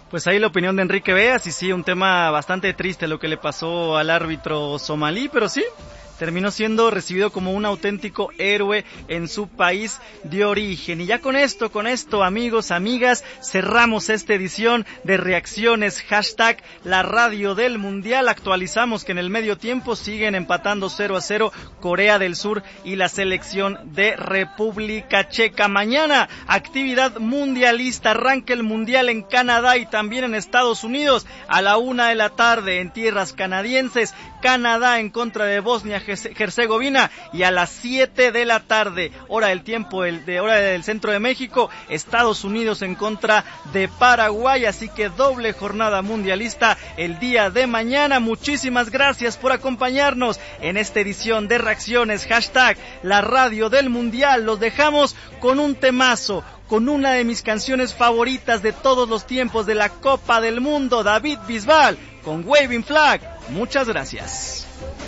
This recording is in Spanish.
Pues ahí la opinión de Enrique Beas, y sí, un tema bastante triste lo que le pasó al árbitro somalí, pero sí, terminó siendo recibido como un auténtico héroe en su país de origen. Y ya con esto, amigos, amigas, cerramos esta edición de Reacciones, hashtag la radio del Mundial. Actualizamos que en el medio tiempo siguen empatando 0-0 Corea del Sur y la selección de República Checa. Mañana, actividad mundialista, arranca el Mundial en Canadá y también en Estados Unidos a la 1:00 p.m. en tierras canadienses. Canadá en contra de Bosnia-Herzegovina, y a las 7:00 p.m, hora del centro de México, Estados Unidos en contra de Paraguay. Así que doble jornada mundialista el día de mañana. Muchísimas gracias por acompañarnos en esta edición de Reacciones, hashtag la radio del Mundial. Los dejamos con un temazo, con una de mis canciones favoritas de todos los tiempos de la Copa del Mundo, David Bisbal, con Waving Flag. Muchas gracias.